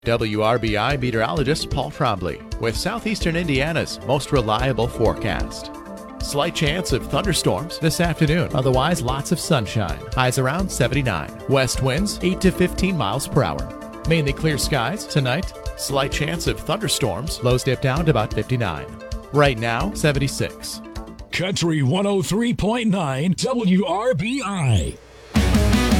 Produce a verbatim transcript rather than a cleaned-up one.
W R B I meteorologist Paul Trombley with Southeastern Indiana's most reliable forecast. Slight chance of thunderstorms this afternoon. Otherwise, lots of sunshine. Highs around seventy-nine. West winds eight to fifteen miles per hour. Mainly clear skies tonight. Slight chance of thunderstorms. Lows dip down to about fifty-nine. Right now, seventy-six. Country one oh three point nine W R B I.